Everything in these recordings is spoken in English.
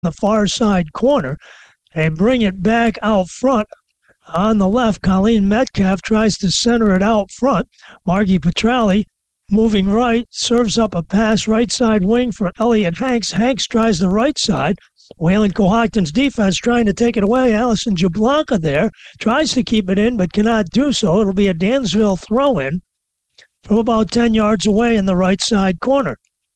the far side corner. They bring it back out front. On the left, Colleen Metcalf tries to center it out front. Margie Petrelli moving right, serves up a pass right side wing for Elliot Hanks. Hanks tries the right side. Wayland Cohocton's defense trying to take it away. Allison Jablanka there tries to keep it in but cannot do so. It'll be a Dansville throw-in from about 10 yards away in the right side corner.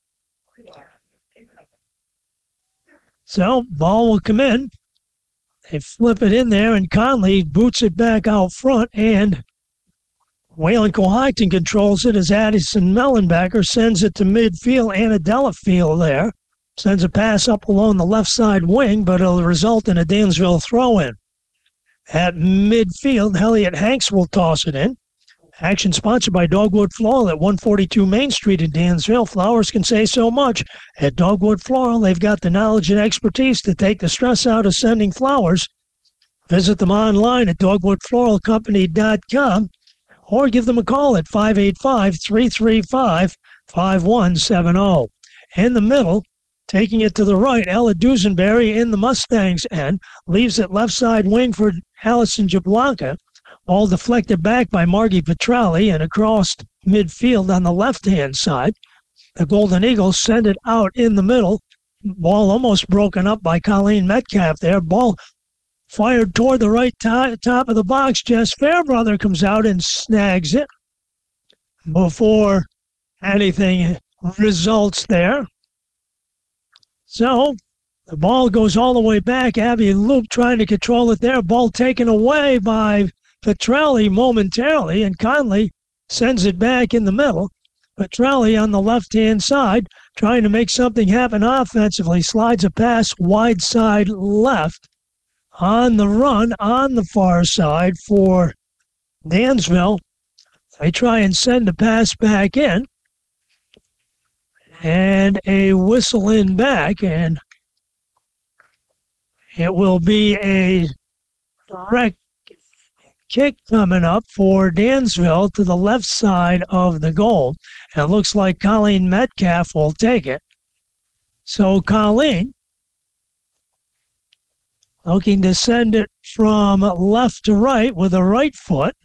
So, ball will come in. They flip it in there, and Conley boots it back out front, and Wayland Cohocton controls it as Addison Mellenbacher sends it to midfield. Anna Delafield there sends a pass up along the left side wing, but it'll result in a Dansville throw-in. At midfield, Elliot Hanks will toss it in. Action sponsored by Dogwood Floral at 142 Main Street in Dansville. Flowers can say so much. At Dogwood Floral, they've got the knowledge and expertise to take the stress out of sending flowers. Visit them online at dogwoodfloralcompany.com or give them a call at 585-335-5170. In the middle, taking it to the right, Ella Dusenberry in the Mustangs end, leaves it left side wing for Allison Jablanka. Ball deflected back by Margie Petrelli and across midfield on the left-hand side. The Golden Eagles send it out in the middle. Ball almost broken up by Colleen Metcalf there. Ball fired toward the right top of the box. Jess Fairbrother comes out and snags it before anything results there. So the ball goes all the way back. Abby Luke trying to control it there. Ball taken away by Petrelli momentarily, and Conley sends it back in the middle. Petrelli on the left-hand side, trying to make something happen offensively, slides a pass wide side left. On the run, on the far side for Dansville. They try and send the pass back in. And a whistle in back, and it will be a direct kick coming up for Dansville to the left side of the goal. And it looks like Colleen Metcalf will take it. So Colleen looking to send it from left to right with a right foot.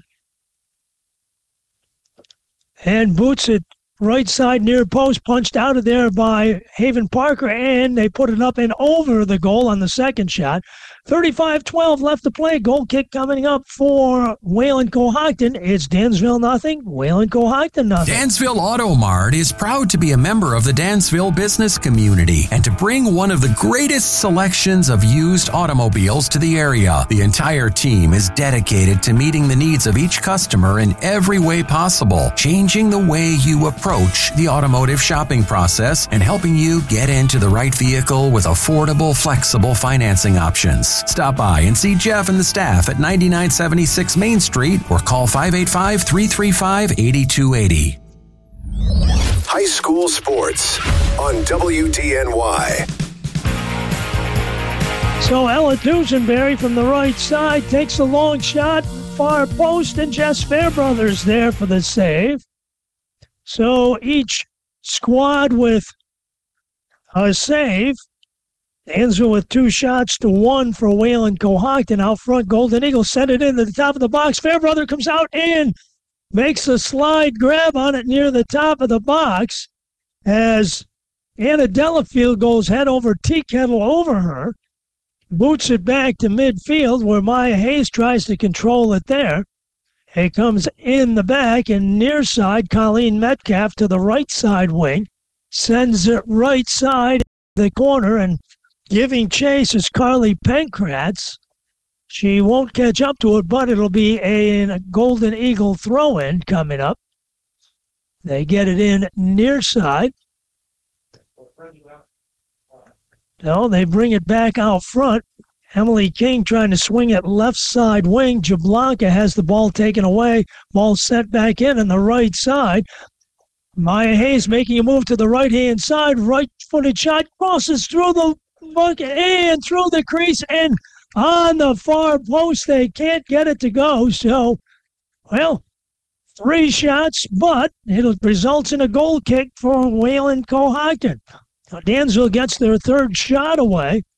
And boots it right side near post, punched out of there by Haven Parker, and they put it up and over the goal on the second shot. 35-12 left to play. Goal kick coming up for Wayland Cohocton. It's Dansville nothing, Wayland Cohocton nothing. Dansville Auto Mart is proud to be a member of the Dansville business community and to bring one of the greatest selections of used automobiles to the area. The entire team is dedicated to meeting the needs of each customer in every way possible, changing the way you approach the automotive shopping process and helping you get into the right vehicle with affordable, flexible financing options. Stop by and see Jeff and the staff at 9976 Main Street or call 585-335-8280. High school sports on WDNY. So Ella Dusenberry from the right side takes a long shot, far post, and Jess Fairbrother's there for the save. So each squad with a save. Dansville with 2 shots to 1 for Wayland Cohocton. Out front, Golden Eagles send it into the top of the box. Fairbrother comes out and makes a slide grab on it near the top of the box as Anna Delafield goes head over tea kettle over her. Boots it back to midfield where Maya Hayes tries to control it there. It comes in the back and near side, Colleen Metcalf to the right side wing. Sends it right side the corner, and giving chase is Carly Pankratz. She won't catch up to it, but it'll be a Golden Eagle throw-in coming up. They get it in near side. No, they bring it back out front. Emily King trying to swing it left side wing. Jablanka has the ball taken away. Ball sent back in on the right side. Maya Hayes making a move to the right-hand side. Right-footed shot crosses through the bucket and through the crease and on the far post. They can't get it to go. So, well, 3 shots, but it results in a goal kick for Wayland Cohocton. Dansville gets their 3rd shot away.